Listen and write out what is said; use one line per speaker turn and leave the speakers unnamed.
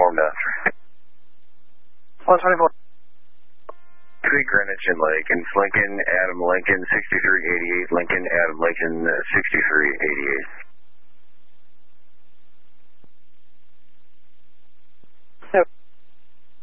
Home now. 124. Between Greenwich and Lincoln, Adam Lincoln, 6388, Lincoln, Adam Lincoln, 6388.